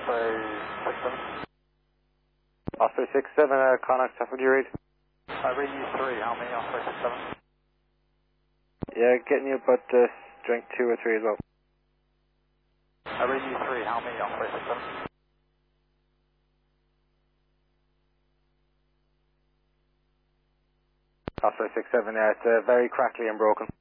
Osprey 67, Connacht, what do you read? Read you 3, how many Osprey 67? Yeah, getting you, but strength 2 or 3 as well. Read you 3, how many Osprey 67? Osprey 67, yeah, it's very crackly and broken.